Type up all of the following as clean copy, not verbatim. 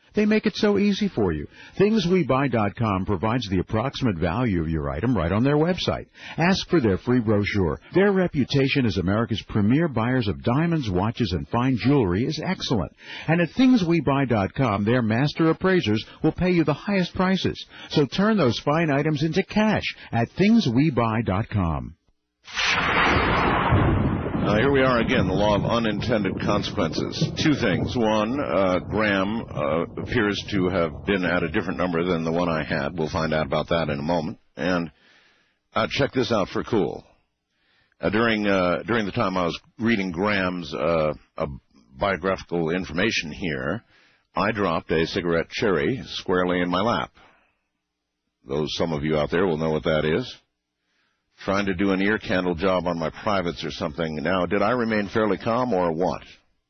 They make it so easy for you. ThingsWeBuy.com provides the approximate value of your item right on their website. Ask for their free brochure. Their reputation as America's premier buyers of diamonds, watches, and fine jewelry is excellent. And at ThingsWeBuy.com, their master appraisers will pay you the highest prices. So turn those fine items into cash at ThingsWeBuy.com. Here we are again, the law of unintended consequences. Two things. One, Graham appears to have been at a different number than the one I had. We'll find out about that in a moment. And check this out for cool. During the time I was reading Graham's biographical information here, I dropped a cigarette cherry squarely in my lap. Some of you out there will know what that is. Trying to do an ear candle job on my privates or something. Now, did I remain fairly calm or what?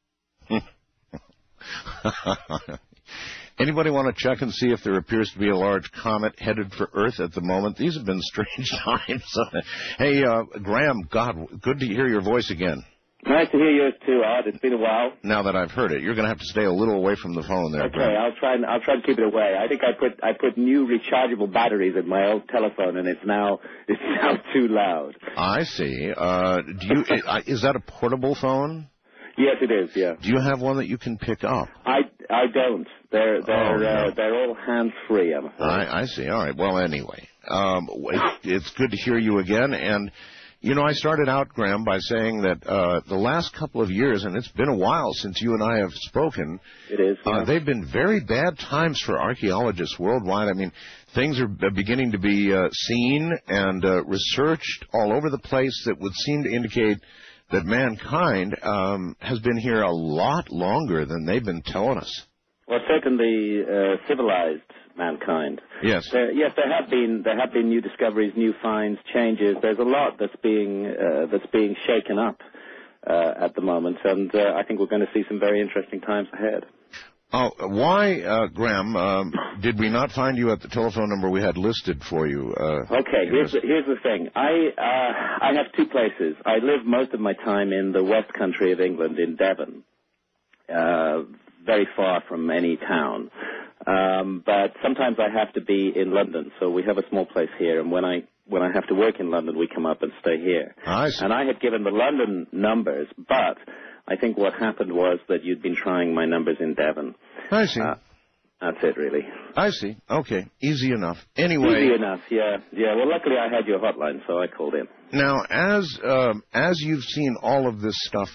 Anybody want to check and see if there appears to be a large comet headed for Earth at the moment? These have been strange times. Hey, Graham, God, good to hear your voice again. Nice to hear yours too, Art. It's been a while. Now that I've heard it, you're going to have to stay a little away from the phone there. Okay, Graham. I'll try to keep it away. I think I put new rechargeable batteries in my old telephone, and it's now too loud. I see. Is that a portable phone? Yes, it is. Yeah. Do you have one that you can pick up? I don't. They're all hands free. I'm afraid. I see. All right. Well, anyway, it's good to hear you again. And you know, I started out, Graham, by saying that the last couple of years, and it's been a while since you and I have spoken. It is. Yeah. They've been very bad times for archaeologists worldwide. I mean, things are beginning to be seen and researched all over the place that would seem to indicate that mankind has been here a lot longer than they've been telling us. Well, certainly civilized mankind. Yes. There have been new discoveries, new finds, changes. There's a lot that's being shaken up at the moment, and I think we're going to see some very interesting times ahead. Oh, why, Graham, did we not find you at the telephone number we had listed for you? Okay, here's the thing. I have two places. I live most of my time in the West Country of England, in Devon, very far from any town. But sometimes I have to be in London, so we have a small place here, and when I have to work in London, we come up and stay here. I see. And I had given the London numbers, but I think what happened was that you'd been trying my numbers in Devon. I see. That's it, really. I see. Okay. Easy enough. Anyway. Easy enough, yeah. Yeah, well, luckily I had your hotline, so I called in. Now, as you've seen all of this stuff